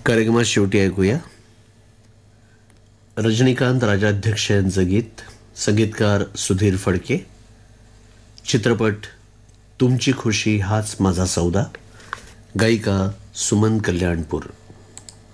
कार्यक्रमात शेवटी ऐकूया रजनीकांत राजाध्यक्ष यांचं गीत, संगीतकार सुधीर फडके, चित्रपट तुमची खुशी हाच माझा सौदा, गायिका सुमन कल्याणपूर.